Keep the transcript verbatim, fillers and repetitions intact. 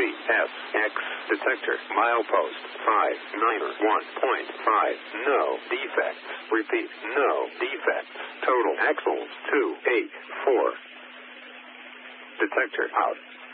S X detector milepost five nine one point five. No defects. Repeat, no defects. Total axles two eight four. Detector out.